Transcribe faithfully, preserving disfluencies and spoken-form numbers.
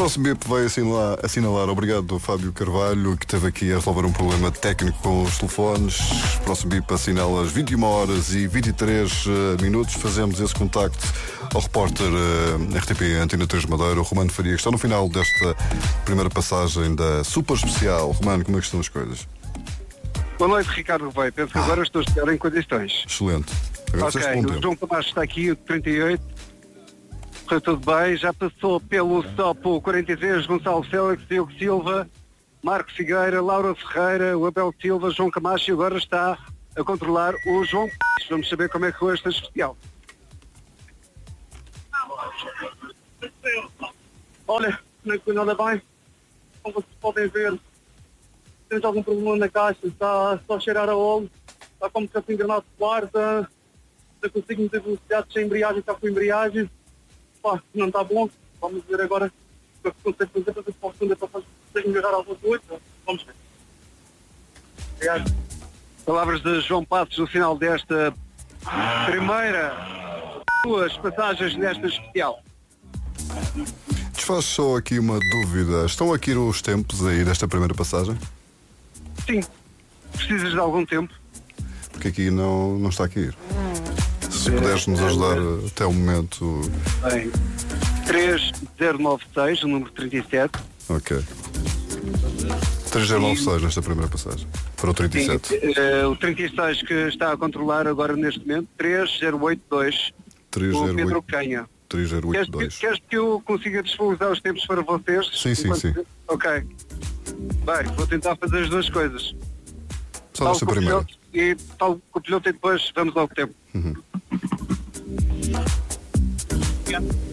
próximo bip vai assinalar, assinalar. Obrigado, Fábio Carvalho, que esteve aqui a resolver um problema técnico com os telefones. O próximo bip assinala às vinte e uma horas e vinte e três minutos. Fazemos esse contacto ao repórter uh, R T P Antena três Madeira, o Romano Faria, que está no final desta primeira passagem da Super Especial. Romano, como é que estão as coisas? Boa noite, Ricardo Rubei. Penso que ah. agora estou a estar em condições. Excelente. Agora ok, o João Camacho está aqui, o trinta e oito. Correu tudo bem. Já passou pelo stop o quarenta e três, Gonçalo Félix, Diogo Silva, Marco Figueira, Laura Ferreira, o Abel Silva, João Camacho, e agora está a controlar o João P. Vamos saber como é que foi esta especial. Olha, não é que foi nada bem. Como vocês podem ver, temos algum problema na caixa, está só a cheirar a óleo, está como se fosse engrenado de quarta, já consigo meter velocidade sem embreagem, está com embreagem. Pá, não está bom. Vamos ver agora o que consigo fazer para ver se posso fazer para conseguir melhorar alguma coisa. Vamos ver. Obrigado. Palavras de João Passos no final desta primeira duas passagens desta especial. Desfaz só aqui uma dúvida. Estão aqui os tempos aí desta primeira passagem? Sim. Precisas de algum tempo? Porque aqui não, não está aqui. Se puderes nos ajudar até o momento. Bem, três zero nove seis, o número trinta e sete. Ok. três zero nove seis nesta primeira passagem. Para o trinta e sete. Sim, uh, o trinta e seis que está a controlar agora neste momento, três zero oito dois. três zero oito. O Pedro Canha. três zero oito dois. Queres, queres que eu consiga disponibilizar os tempos para vocês? Sim, sim, sim. Ok. Bem, vou tentar fazer as duas coisas. Só nesta primeira. E tal com o piloto e depois vamos ao tempo. Uhum. Yeah.